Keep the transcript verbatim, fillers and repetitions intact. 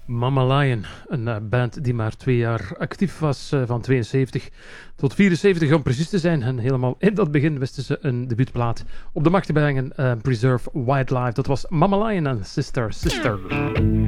Mama Lion, een uh, band die maar twee jaar actief was, uh, van tweeënzeventig tot vierenzeventig om precies te zijn. En helemaal in dat begin wisten ze een debuutplaat op de markt te brengen, uh, Preserve Wildlife. Dat was Mama Lion en Sister Sister.